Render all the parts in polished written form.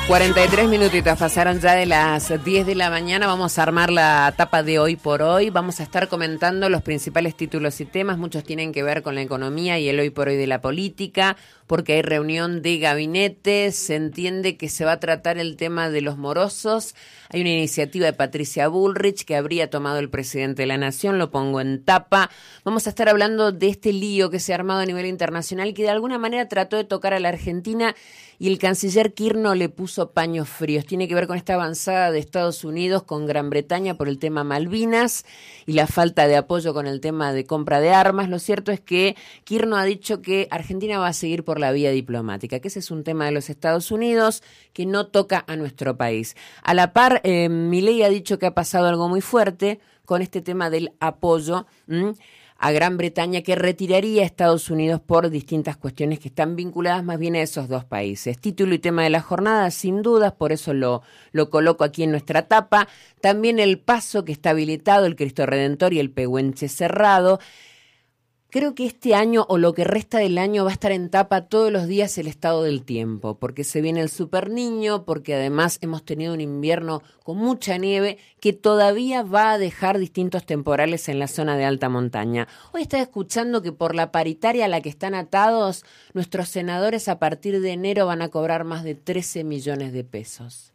43 minutitos pasaron ya de las 10 de la mañana. Vamos a armar la tapa de hoy por hoy. Vamos a estar comentando los principales títulos y temas. Muchos tienen que ver con la economía y el hoy por hoy de la política, porque hay reunión de gabinete. Se entiende que se va a tratar el tema de los morosos. Hay una iniciativa de Patricia Bullrich que habría tomado el presidente de la Nación. Lo pongo en tapa. Vamos a estar hablando de este lío que se ha armado a nivel internacional, que de alguna manera trató de tocar a la Argentina y el canciller Kirchner le puso paños fríos. Tiene que ver con esta avanzada de Estados Unidos con Gran Bretaña por el tema Malvinas y la falta de apoyo con el tema de compra de armas. Lo cierto es que Kirchner ha dicho que Argentina va a seguir por la vía diplomática, que ese es un tema de los Estados Unidos que no toca a nuestro país. A la par, Milei ha dicho que ha pasado algo muy fuerte con este tema del apoyo a Gran Bretaña, que retiraría a Estados Unidos por distintas cuestiones que están vinculadas más bien a esos dos países. Título y tema de la jornada, sin dudas, por eso lo coloco aquí en nuestra tapa. También el Paso, que está habilitado, el Cristo Redentor y el Pehuenche cerrado. Creo que este año o lo que resta del año va a estar en tapa todos los días el estado del tiempo, porque se viene el Super Niño, porque además hemos tenido un invierno con mucha nieve que todavía va a dejar distintos temporales en la zona de alta montaña. Hoy estaba escuchando que por la paritaria a la que están atados, nuestros senadores a partir de enero van a cobrar más de 13 millones de pesos.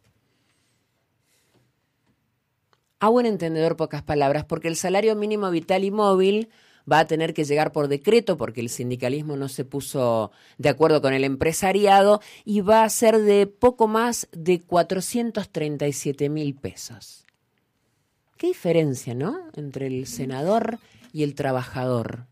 A buen entendedor, pocas palabras, porque el salario mínimo vital y móvil va a tener que llegar por decreto porque el sindicalismo no se puso de acuerdo con el empresariado y va a ser de poco más de 437.000 pesos. Qué diferencia, ¿no?, entre el senador y el trabajador.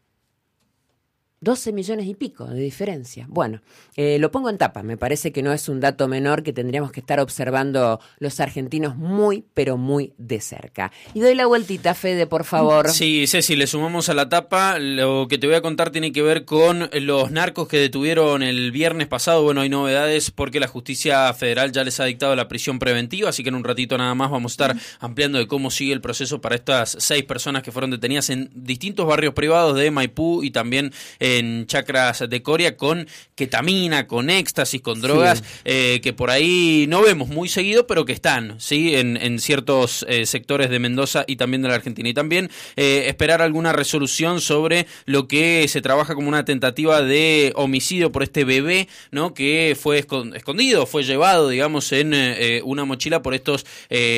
12 millones y pico de diferencia. Bueno, lo pongo en tapa. Me parece que no es un dato menor que tendríamos que estar observando los argentinos muy, pero muy de cerca. Y doy la vueltita, Fede, por favor. Sí, Ceci, le sumamos a la tapa. Lo que te voy a contar tiene que ver con los narcos que detuvieron el viernes pasado. Bueno, hay novedades porque la justicia federal ya les ha dictado la prisión preventiva, así que en un ratito nada más vamos a estar ampliando de cómo sigue el proceso para estas 6 personas que fueron detenidas en distintos barrios privados de Maipú y también en Chacras de Coria con ketamina, con éxtasis, con drogas que por ahí no vemos muy seguido, pero que están, ¿sí?, en ciertos sectores de Mendoza y también de la Argentina. Y también esperar alguna resolución sobre lo que se trabaja como una tentativa de homicidio por este bebé, ¿no?, que fue escondido, fue llevado, digamos, en una mochila por estos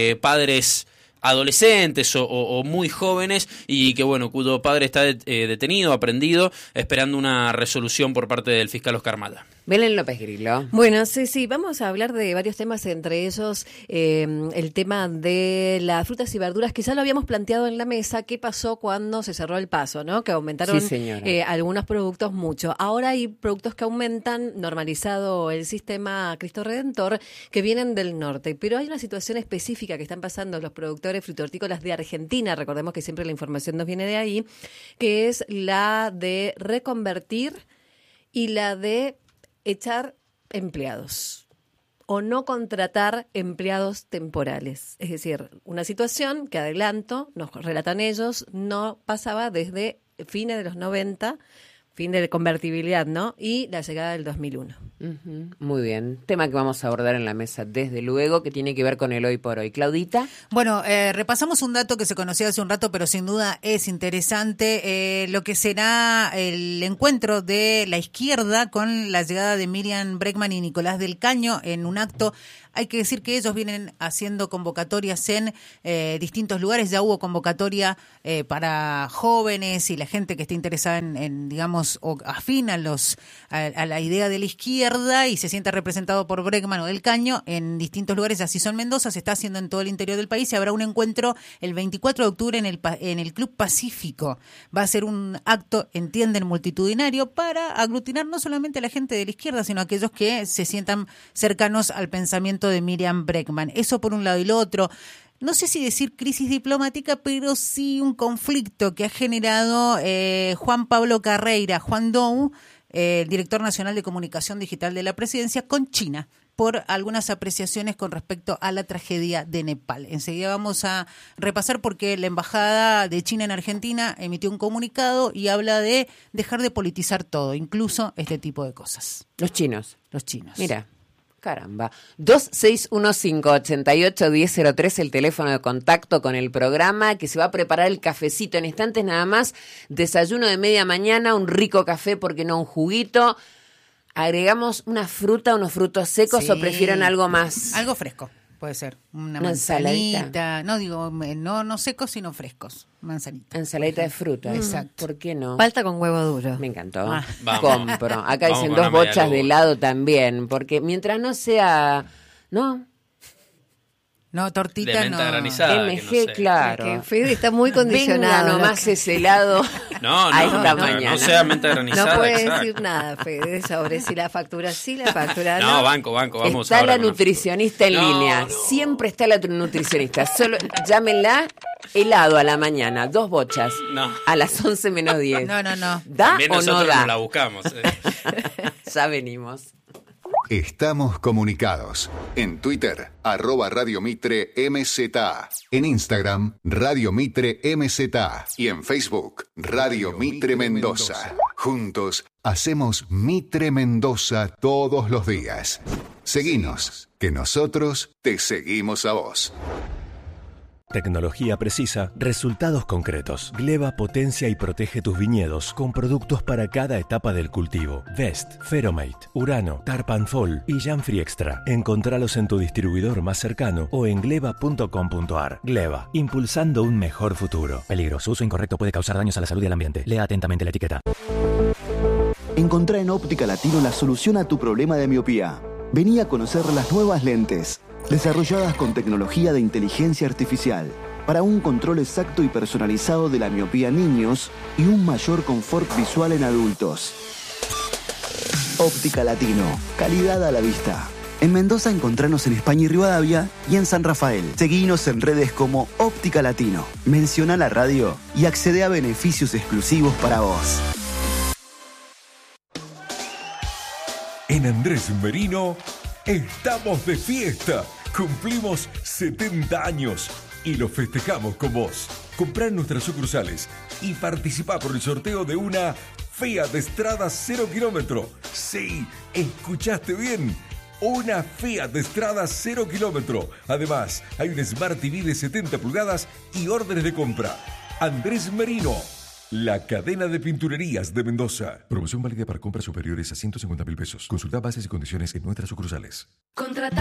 padres adolescentes o muy jóvenes y que, bueno, cuyo padre está detenido, aprendido, esperando una resolución por parte del fiscal Oscar Mata. Belén López Grillo. Bueno, sí, vamos a hablar de varios temas, entre ellos el tema de las frutas y verduras, que ya lo habíamos planteado en la mesa. ¿Qué pasó cuando se cerró el paso, no? Que aumentaron algunos productos mucho. Ahora hay productos que aumentan, normalizado el sistema Cristo Redentor, que vienen del norte. Pero hay una situación específica que están pasando los productores frutícolas de Argentina, recordemos que siempre la información nos viene de ahí, que es la de reconvertir y la de echar empleados o no contratar empleados temporales. Es decir, una situación que, adelanto, nos relatan ellos, no pasaba desde fines de los 90, fin de convertibilidad, ¿no?, y la llegada del 2001. Muy bien. Tema que vamos a abordar en la mesa, desde luego, que tiene que ver con el hoy por hoy. Claudita. Bueno, repasamos un dato que se conocía hace un rato, pero sin duda es interesante, lo que será el encuentro de la izquierda con la llegada de Miriam Bregman y Nicolás del Caño en un acto. Hay que decir que ellos vienen haciendo convocatorias en distintos lugares. Ya hubo convocatoria para jóvenes y la gente que esté interesada en digamos, o afín a la idea de la izquierda y se sienta representado por Bregman o del Caño en distintos lugares. Así son Mendoza, se está haciendo en todo el interior del país y habrá un encuentro el 24 de octubre en el Club Pacífico. Va a ser un acto, entienden, multitudinario para aglutinar no solamente a la gente de la izquierda, sino a aquellos que se sientan cercanos al pensamiento de Miriam Bregman. Eso por un lado. Y lo otro, no sé si decir crisis diplomática, pero sí un conflicto que ha generado Juan Pablo Carreira, Juan Dou, el director nacional de comunicación digital de la presidencia, con China, por algunas apreciaciones con respecto a la tragedia de Nepal. Enseguida vamos a repasar porque la Embajada de China en Argentina emitió un comunicado y habla de dejar de politizar todo, incluso este tipo de cosas. Los chinos. Los chinos. Mira, Caramba. 2615-88-1003, el teléfono de contacto con el programa, que se va a preparar el cafecito en instantes nada más. Desayuno de media mañana, un rico café, ¿por qué no un juguito? ¿Agregamos una fruta, unos frutos secos o prefieren algo más? Algo fresco, puede ser. Una manzanita. No secos, sino frescos. Manzanita. Ensaladita de fruta. Exacto. ¿Por qué no? Palta con huevo duro. Me encantó. Vamos. Compro. Acá dicen 2 bochas de helado también, porque mientras no sea... ¿No? No, tortita de menta no. granizada. MG, claro. Que Fede está muy condicionado. Venga nomás ese helado a esta mañana. No sea menta granizada. No puede decir nada, Fede, sobre si la factura sí, la factura no. No, banco, vamos. Está la nutricionista en línea. Siempre está la nutricionista. Solo llámenla. Helado a la mañana, 2 bochas. No. A las 11 menos 10. No. ¿Da también o no da? Nos la buscamos. Ya venimos. Estamos comunicados. En Twitter, @Radio Mitre MZA. En Instagram, Radio Mitre MZA. Y en Facebook, Radio Mitre Mendoza. Juntos, hacemos Mitre Mendoza todos los días. Seguinos, que nosotros te seguimos a vos. Tecnología precisa, resultados concretos. Gleba potencia y protege tus viñedos con productos para cada etapa del cultivo. Vest, Feromate, Urano, Tarpanfol y Janfree Extra. Encontralos en tu distribuidor más cercano o en gleba.com.ar. Gleba, impulsando un mejor futuro. Peligro, su uso incorrecto puede causar daños a la salud y al ambiente. Lea atentamente la etiqueta. Encontrá en Óptica Latino la solución a tu problema de miopía. Vení a conocer las nuevas lentes, desarrolladas con tecnología de inteligencia artificial, para un control exacto y personalizado de la miopía en niños y un mayor confort visual en adultos. Óptica Latino, calidad a la vista. En Mendoza encontranos en España y Rivadavia y en San Rafael. Seguinos en redes como Óptica Latino. Menciona la radio y accede a beneficios exclusivos para vos. En Andrés Merino estamos de fiesta. Cumplimos 70 años y lo festejamos con vos. Comprá en nuestras sucursales y participá por el sorteo de una Fiat Strada 0 kilómetro. Sí, escuchaste bien. Una Fiat Strada 0 kilómetro. Además, hay un Smart TV de 70 pulgadas y órdenes de compra. Andrés Merino, la cadena de pinturerías de Mendoza. Promoción válida para compras superiores a 150.000 pesos. Consulta bases y condiciones en nuestras sucursales.